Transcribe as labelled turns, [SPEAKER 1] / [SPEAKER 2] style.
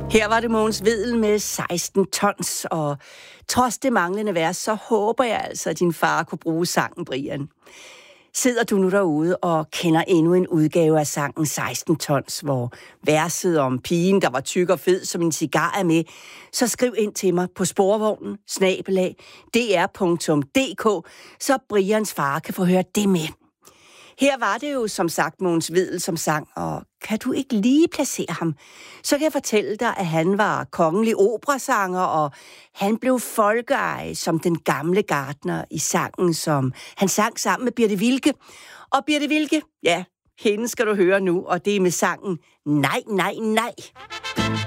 [SPEAKER 1] Her var det Mogens Vedel med 16 tons, og trods det manglende vers, så håber jeg altså, at din far kunne bruge sangen, Brian. Sidder du nu derude og kender endnu en udgave af sangen 16 tons, hvor verset om pigen, der var tyk og fed som en cigar er med, så skriv ind til mig på sporvognen @dr.dk, så Brians far kan få høre det med. Her var det jo som sagt Mogens Vedel som sang, og kan du ikke lige placere ham, så kan jeg fortælle dig, at han var kongelig operasanger, og han blev folkeeje som den gamle gartner i sangen, som han sang sammen med Birthe Wilke. Og Birthe Wilke, ja, hende skal du høre nu, og det er med sangen Nej, nej, nej.